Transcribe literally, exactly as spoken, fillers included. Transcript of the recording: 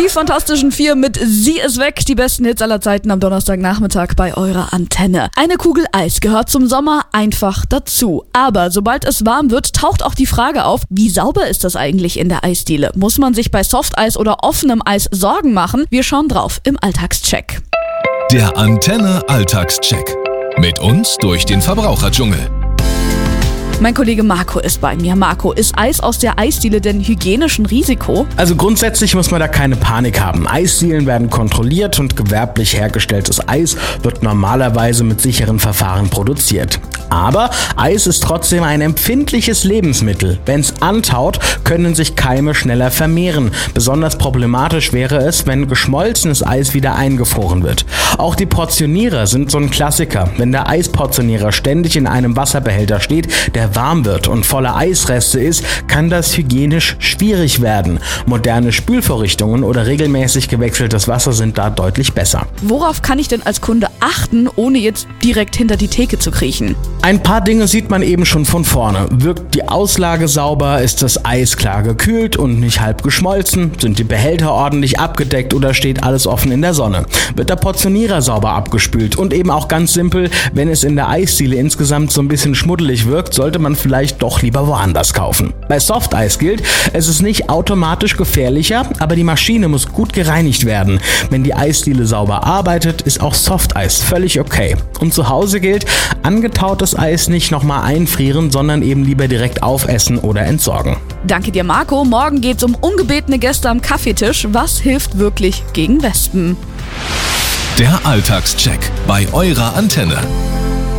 Die Fantastischen Vier mit Sie ist weg, die besten Hits aller Zeiten am Donnerstagnachmittag bei eurer Antenne. Eine Kugel Eis gehört zum Sommer einfach dazu. Aber sobald es warm wird, taucht auch die Frage auf, wie sauber ist das eigentlich in der Eisdiele? Muss man sich bei Softeis oder offenem Eis Sorgen machen? Wir schauen drauf im Alltagscheck. Der Antenne Alltagscheck. Mit uns durch den Verbraucherdschungel. Mein Kollege Marco ist bei mir. Marco, ist Eis aus der Eisdiele denn hygienisch ein Risiko? Also grundsätzlich muss man da keine Panik haben. Eisdielen werden kontrolliert und gewerblich hergestelltes Eis wird normalerweise mit sicheren Verfahren produziert. Aber Eis ist trotzdem ein empfindliches Lebensmittel. Wenn es antaut, können sich Keime schneller vermehren. Besonders problematisch wäre es, wenn geschmolzenes Eis wieder eingefroren wird. Auch die Portionierer sind so ein Klassiker. Wenn der Eisportionierer ständig in einem Wasserbehälter steht, der warm wird und voller Eisreste ist, kann das hygienisch schwierig werden. Moderne Spülvorrichtungen oder regelmäßig gewechseltes Wasser sind da deutlich besser. Worauf kann ich denn als Kunde achten, ohne jetzt direkt hinter die Theke zu kriechen? Ein paar Dinge sieht man eben schon von vorne. Wirkt die Auslage sauber? Ist das Eis klar gekühlt und nicht halb geschmolzen? Sind die Behälter ordentlich abgedeckt oder steht alles offen in der Sonne? Wird der Portionierer sauber abgespült? Und eben auch ganz simpel, wenn es in der Eisdiele insgesamt so ein bisschen schmuddelig wirkt, sollte man vielleicht doch lieber woanders kaufen. Bei Softeis gilt, es ist nicht automatisch gefährlicher, aber die Maschine muss gut gereinigt werden. Wenn die Eisdiele sauber arbeitet, ist auch Softeis völlig okay. Und zu Hause gilt, angetautes Eis nicht nochmal einfrieren, sondern eben lieber direkt aufessen oder entsorgen. Danke dir, Marco. Morgen geht's um ungebetene Gäste am Kaffeetisch. Was hilft wirklich gegen Wespen? Der Alltagscheck bei eurer Antenne.